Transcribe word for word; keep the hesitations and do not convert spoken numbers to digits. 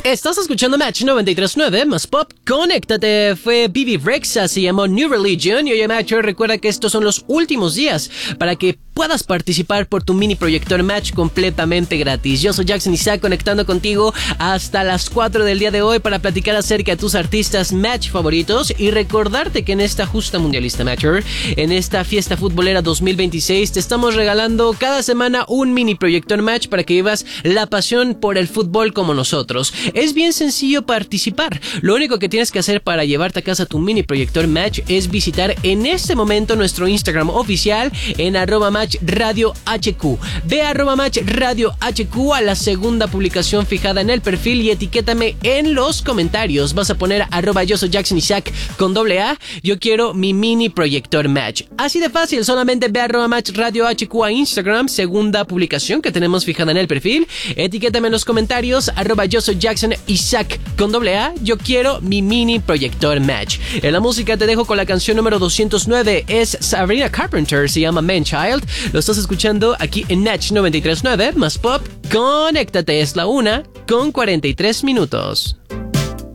Estás escuchando Match noventa y tres punto nueve más Pop. Conéctate. Fue B B Rexha, se llamó New Religion. Y oye, Match, recuerda que estos son los últimos días para que puedas participar por tu mini proyector Match completamente gratis. Yo soy Jackson Isaac, conectando contigo hasta las cuatro del día de hoy para platicar acerca de tus artistas Match favoritos y recordarte que en esta justa mundialista Matcher, en esta fiesta futbolera dos mil veintiséis, te estamos regalando cada semana un mini proyector Match para que vivas la pasión por el fútbol como nosotros. Es bien sencillo participar. Lo único que tienes que hacer para llevarte a casa tu mini proyector Match es visitar en este momento nuestro Instagram oficial en arroba match radio hq. Ve a arroba match radio hq a la segunda publicación fijada en el perfil y etiquétame en los comentarios. Vas a poner arroba yo soy Jackson Isaac con doble A. Yo quiero mi mini proyector Match. Así de fácil, solamente ve a arroba match radio hq a Instagram, segunda publicación que tenemos fijada en el perfil. Etiquétame en los comentarios arroba yo soy Jackson Isaac con doble A. Yo quiero mi mini proyector Match. En la música te dejo con la canción número doscientos nueve. Es Sabrina Carpenter, se llama Man Child. Lo estás escuchando aquí en Match noventa y tres punto nueve más Pop. Conéctate, es la una con cuarenta y tres minutos.